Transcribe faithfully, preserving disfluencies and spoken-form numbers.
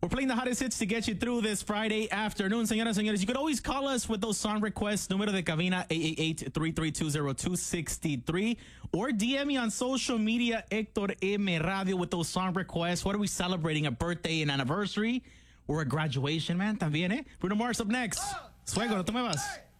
We're playing the hottest hits to get you through this Friday afternoon. Señoras, señores, you could always call us with those song requests. Número de cabina eight eight eight, three three two, zero two six three. Or D M me on social media, Hector M. Radio, with those song requests. What are we celebrating? A birthday, an anniversary, or a graduation, man? También, eh? Bruno Mars up next. Suego, no te muevas.